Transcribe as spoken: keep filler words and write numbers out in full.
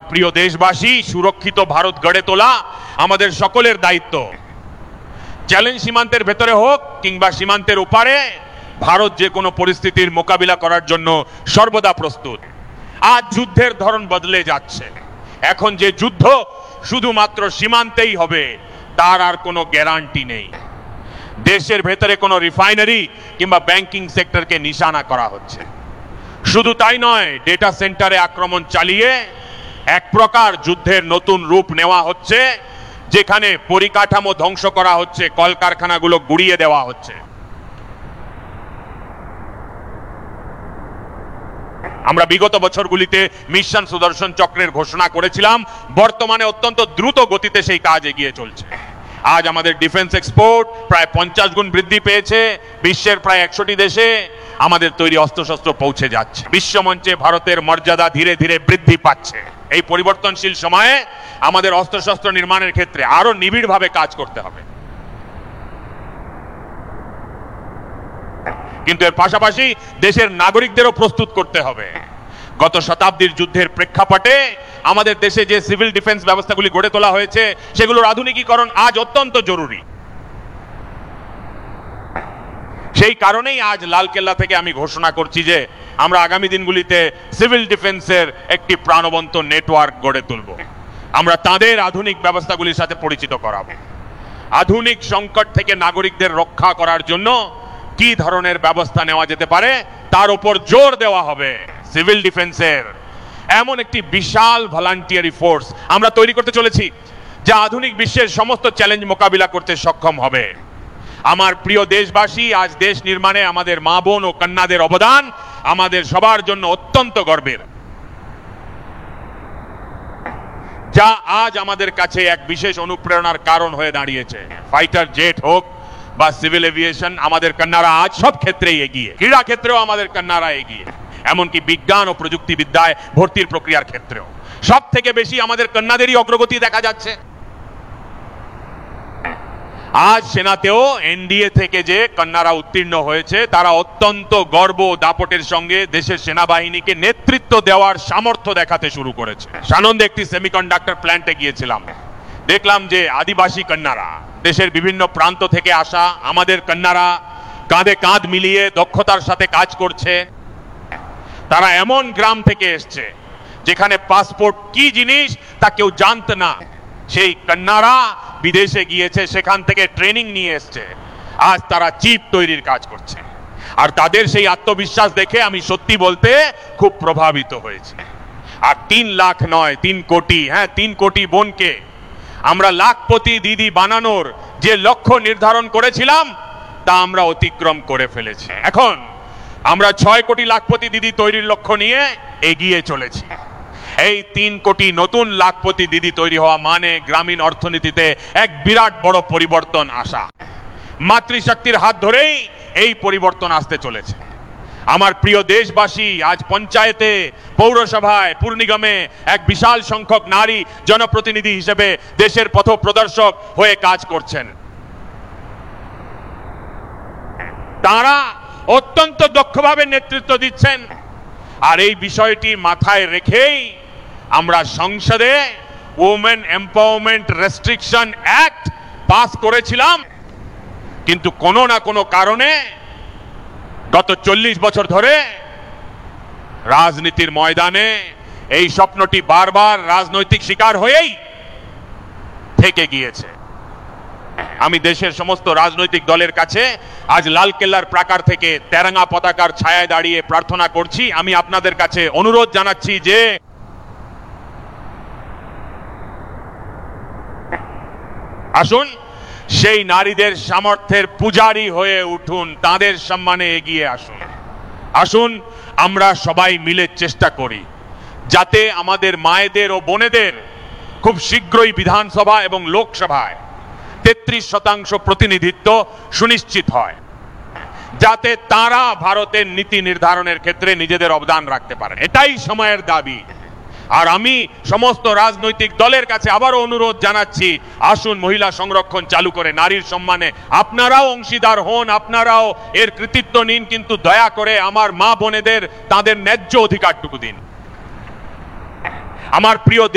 প্রিয় দেশবাসী, সুরক্ষিত ভারত গড়ে তোলা আমাদের সকলের দায়িত্ব। চ্যালেঞ্জ সীমান্তের ভেতরে হোক কিংবা সীমান্তের ওপারে, ভারত যে কোনো পরিস্থিতির মোকাবিলা করার জন্য সর্বদা প্রস্তুত। আজ যুদ্ধের ধরন বদলে যাচ্ছে। এখন যে যুদ্ধ শুধুমাত্র সীমান্তেই হবে তার আর কোনো গ্যারান্টি নেই। দেশের ভেতরে কোনো রিফাইনারি কিংবা ব্যাংকিং সেক্টরকে নিশানা করা হচ্ছে। শুধু তাই নয়, ডেটা সেন্টারে আক্রমণ চালিয়ে এক প্রকার যুদ্ধের নতুন রূপ নেওয়া হচ্ছে, যেখানে পরিকাঠামো ধ্বংস করা হচ্ছে, কলকারখানাগুলো গুড়িয়ে দেওয়া হচ্ছে। আমরা বিগত বছরগুলিতে মিশন সুদর্শন চক্রের ঘোষণা করেছিলাম। বর্তমানে অত্যন্ত দ্রুত গতিতে সেই কাজ এগিয়ে চলছে। আজ আমাদের ডিফেন্স এক্সপোর্ট প্রায় পঞ্চাশ গুণ বৃদ্ধি পেয়েছে। বিশ্বের প্রায় একশোটি দেশে আমাদের তৈরি অস্ত্রশস্ত্র পৌঁছে যাচ্ছে। বিশ্বমঞ্চে ভারতের মর্যাদা ধীরে ধীরে বৃদ্ধি পাচ্ছে। এই পরিবর্তনশীল সময়ে আমাদের অস্ত্রশস্ত্র নির্মাণের ক্ষেত্রে আরো নিবিড়ভাবে কাজ করতে হবে। কিন্তু এর পাশাপাশি দেশের নাগরিকদেরও প্রস্তুত করতে হবে। গত শতাব্দীর যুদ্ধের প্রেক্ষাপটে আমাদের দেশে যে সিভিল ডিফেন্স ব্যবস্থাগুলি গড়ে তোলা হয়েছে, সেগুলোর আধুনিকীকরণ আজ অত্যন্ত জরুরি। সেই কারণেই আজ লালকেল্লা থেকে আমি ঘোষণা করছি যে আমরা আগামী দিনগুলিতে সিভিল ডিফেন্সের একটি প্রাণবন্ত নেটওয়ার্ক গড়ে তুলব। আমরা তাদের আধুনিক ব্যবস্থাগুলির সাথে পরিচিত করাবো। আধুনিক সংকট থেকে নাগরিকদের রক্ষা করার জন্য কি ধরনের ব্যবস্থা নেওয়া যেতে পারে তার উপর জোর দেওয়া হবে। সিভিল ডিফেন্সের এমন একটি বিশাল ভলান্টিয়ারি ফোর্স আমরা তৈরি করতে চলেছি, যা আধুনিক বিশ্বের সমস্ত চ্যালেঞ্জ মোকাবিলা করতে সক্ষম হবে। আমার প্রিয় দেশবাসী, আজ দেশ নির্মাণে আমাদের মা বোন ও কন্যাদের অবদান আমাদের সবার জন্য অত্যন্ত গর্বের, যা আজ আমাদের কাছে এক বিশেষ অনুপ্রেরণার কারণ হয়ে দাঁড়িয়েছে। ফাইটার জেট হোক বা সিভিল এভিয়েশন, আমাদের কন্যারা আজ সব ক্ষেত্রেই এগিয়ে। ক্রীড়া ক্ষেত্রেও আমাদের কন্যারা এগিয়ে, এমনকি বিজ্ঞান ও প্রযুক্তিবিদ্যায় ভর্তির প্রক্রিয়ার ক্ষেত্রেও সব থেকে বেশি আমাদের কন্যাদেরই অগ্রগতি দেখা যাচ্ছে। আজ সেনাতেও এনডিএ থেকে যে কন্যারা উত্তীর্ণ হয়েছে, তারা অত্যন্ত গর্ব ও দাপটের সঙ্গে দেশের সেনাবাহিনীকে নেতৃত্ব দেওয়ার সামর্থ্য দেখাতে শুরু করেছে। সানন্দে একটি সেমিকন্ডাক্টর প্ল্যান্টে গিয়েছিলাম, দেখলাম যে আদিবাসী কন্যারা, দেশের বিভিন্ন প্রান্ত থেকে আসা আমাদের কন্যারা কাঁধে কাঁধ মিলিয়ে দক্ষতার সাথে কাজ করছে। তারা এমন গ্রাম থেকে এসছে যেখানে পাসপোর্ট কি জিনিস তা কেউ জানত না। সেই কন্যারা বিদেশে গিয়েছে, সেখান থেকে ট্রেনিং নিয়ে এসছে, আজ তারা চিপ তৈরির কাজ করছে। আর তাদের সেই আত্মবিশ্বাস দেখে আমি সত্যি বলতে খুব প্রভাবিত হয়েছি। আর তিন লাখ নয়, তিন কোটি, হ্যাঁ তিন কোটি বোনকে আমরা লাখপতি দিদি বানানোর যে লক্ষ্য নির্ধারণ করেছিলাম তা আমরা অতিক্রম করে ফেলেছি। এখন আমরা ছয় কোটি লাখপতি দিদি তৈরির লক্ষ্য নিয়ে এগিয়ে চলেছি। এই তিন কোটি নতুন লাখপতি দিদি তৈরি হওয়া মানে গ্রামীণ অর্থনীতিতে এক বিরাট বড় পরিবর্তন আসা। মাতৃশক্তির হাত ধরেই এই পরিবর্তন আসতে চলেছে। আমার প্রিয় দেশবাসী, আজ পঞ্চায়েতে, পৌরসভায়, পুর নিগমে এক বিশাল সংখ্যক নারী জনপ্রতিনিধি হিসেবে দেশের পথ প্রদর্শক হয়ে কাজ করছেন। তারা অত্যন্ত দক্ষভাবে নেতৃত্ব দিচ্ছেন। আর এই বিষয়টি মাথায় রেখেই আমরা সংসদে women empowerment restriction act pass করেছিলাম। কিন্তু কোনো না কোনো কারণে গত চল্লিশ বছর ধরে রাজনীতির ময়দানে এই স্বপ্নটি বারবার রাজনৈতিক শিকার হয়েই থেকে গিয়েছে। আমি দেশের সমস্ত রাজনৈতিক দলের কাছে আজ লালকেল্লার প্রাকার থেকে তেরঙ্গা পতাকার ছায়ায় দাঁড়িয়ে প্রার্থনা করছি। আমি আপনাদের কাছে অনুরোধ জানাচ্ছি যে আসুন সেই নারীদের সামর্থ্যের পূজারী হয়ে উঠুন, তাদের সম্মানে এগিয়ে আসুন। আসুন আমরা সবাই মিলে চেষ্টা করি যাতে আমাদের মায়েদের ও বোনেদের খুব শীঘ্রই বিধানসভা এবং লোকসভায় তেত্রিশ শতাংশ প্রতিনিধিত্ব সুনিশ্চিত হয়, যাতে তারা ভারতের নীতি নির্ধারণের ক্ষেত্রে নিজেদের অবদান রাখতে পারেন। এটাই সময়ের দাবি। আর আমি সমস্ত রাজনৈতিক দলের কাছে আবারও অনুরোধ জানাচ্ছি, আসুন মহিলা সংরক্ষণ চালু করে নারীর সম্মানে আপনারাও অংশীদার হন, আপনারাও এর কৃতিত্ব নিন, কিন্তু দয়া করে আমার মা বোনেদের তাদের ন্যায্য অধিকারটুকু দিন। আমার প্রিয়